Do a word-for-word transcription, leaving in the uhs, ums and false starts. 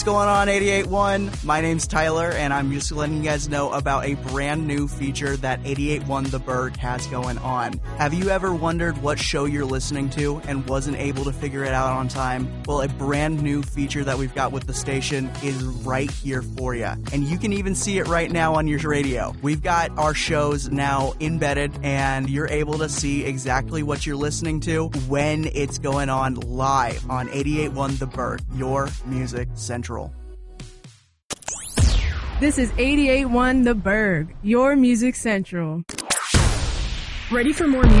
What's going on, eighty-eight point one? My name's Tyler, and I'm just letting you guys know about a brand new feature that eighty-eight point one The Berg has going on. Have you ever wondered what show you're listening to and wasn't able to figure it out on time? Well, a brand new feature that we've got with the station is right here for you. And you can even see it right now on your radio. We've got our shows now embedded, and you're able to see exactly what you're listening to when it's going on live on eighty-eight point one The Berg, your music central. This is eighty-eight point one The Berg, your music central. Ready for more music?